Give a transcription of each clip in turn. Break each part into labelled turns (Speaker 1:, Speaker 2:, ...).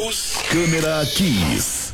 Speaker 1: Luz, Câmera Kiss.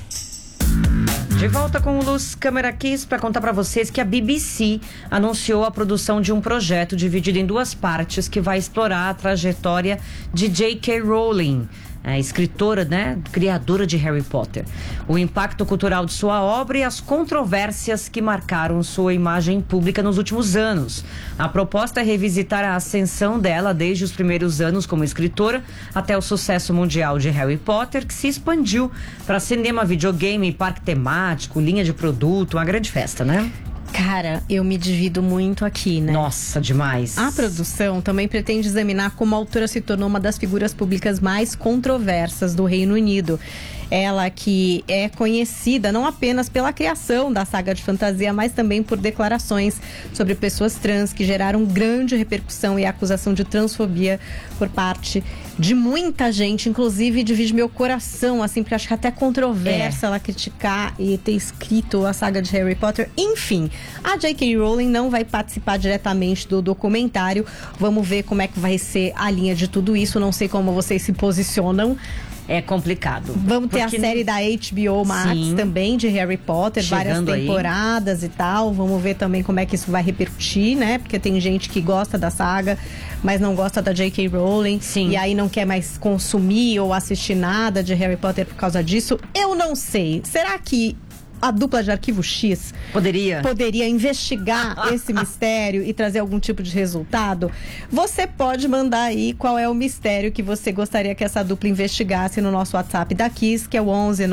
Speaker 2: De volta com o Luz Câmera Kiss para contar para vocês que a BBC anunciou a produção de um projeto dividido em duas partes que vai explorar a trajetória de J.K. Rowling, a escritora, criadora de Harry Potter, o impacto cultural de sua obra e as controvérsias que marcaram sua imagem pública nos últimos anos. A proposta é revisitar a ascensão dela desde os primeiros anos como escritora até o sucesso mundial de Harry Potter, que se expandiu para cinema, videogame, parque temático, linha de produto, uma grande festa, né?
Speaker 3: Cara, eu me divido muito aqui, né?
Speaker 2: Nossa, demais.
Speaker 3: A produção também pretende examinar como a autora se tornou uma das figuras públicas mais controversas do Reino Unido. Ela que é conhecida não apenas pela criação da saga de fantasia, mas também por declarações sobre pessoas trans que geraram grande repercussão e acusação de transfobia por parte de muita gente. Inclusive, divide meu coração, assim, porque acho que até controversa ela criticar e ter escrito a saga de Harry Potter. Enfim, a J.K. Rowling não vai participar diretamente do documentário. Vamos ver como é que vai ser a linha de tudo isso. Não sei como vocês se posicionam.
Speaker 2: É complicado.
Speaker 3: Vamos ter a série da HBO Max também, de Harry Potter,
Speaker 2: chegando
Speaker 3: várias temporadas e tal. Vamos ver também como é que isso vai repercutir, né? Porque tem gente que gosta da saga, mas não gosta da J.K. Rowling.
Speaker 2: Sim.
Speaker 3: E aí não quer mais consumir ou assistir nada de Harry Potter por causa disso. Eu não sei. Será que a dupla de Arquivo X poderia investigar esse mistério e trazer algum tipo de resultado? Você pode mandar aí qual é o mistério que você gostaria que essa dupla investigasse no nosso WhatsApp da Kiss, que é o 11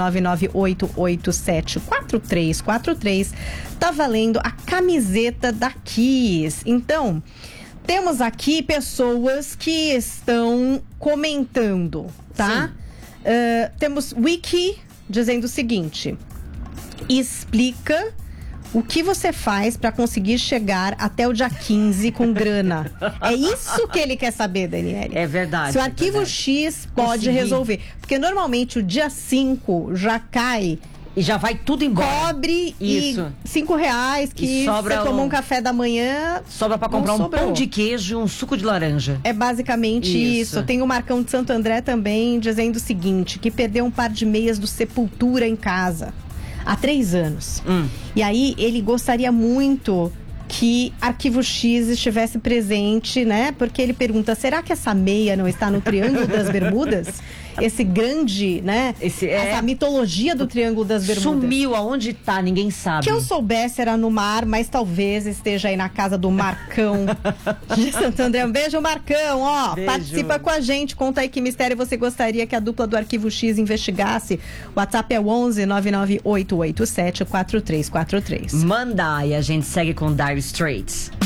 Speaker 3: 99887 4343. Tá valendo a camiseta da Kiss. Então, temos aqui pessoas que estão comentando, tá? Temos Wiki dizendo o seguinte: explica o que você faz para conseguir chegar até o dia 15 com grana. É isso que ele quer saber, Daniele.
Speaker 2: É verdade.
Speaker 3: Se o Arquivo X pode resolver. Porque normalmente o dia 5 já cai.
Speaker 2: E já vai tudo embora.
Speaker 3: Cobre
Speaker 2: isso.
Speaker 3: E R$5 que você tomou um café da manhã.
Speaker 2: Sobra pra comprar um pão de queijo e um suco de laranja.
Speaker 3: É basicamente isso. Tem o Marcão de Santo André também dizendo o seguinte: que perdeu um par de meias do Sepultura em casa há 3 anos. E aí ele gostaria muito que Arquivo X estivesse presente, né? Porque ele pergunta: será que essa meia não está no Triângulo das Bermudas? Esse grande, né? Essa mitologia do Triângulo das Bermudas.
Speaker 2: Sumiu, aonde tá? Ninguém sabe.
Speaker 3: Que eu soubesse era no mar, mas talvez esteja aí na casa do Marcão de Santo André. Um beijo, Marcão, ó.
Speaker 2: Beijo.
Speaker 3: Participa com a gente, conta aí que mistério você gostaria que a dupla do Arquivo X investigasse. O WhatsApp é 11 99887 4343.
Speaker 2: Manda, e a gente segue com Dire Straits.